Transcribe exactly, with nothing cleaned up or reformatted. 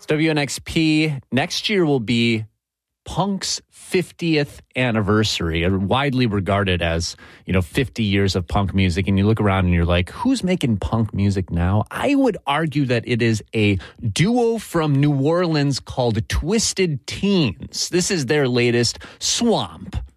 W N X P next year will be punk's fiftieth anniversary, widely regarded as, you know, fifty years of punk music. And you look around and you're like, who's making punk music now? I would argue that it is a duo from New Orleans called Twisted Teens. This is their latest, Swamp.